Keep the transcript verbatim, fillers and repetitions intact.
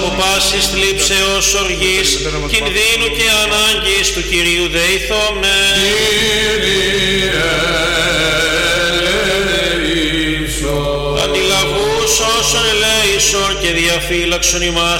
πάσης θλίψεως οργής, κινδύνου και ανάγκης του Κυρίου δεηθώμε. Αντιλαβούς όσων ελέησον και διαφύλαξον ημάς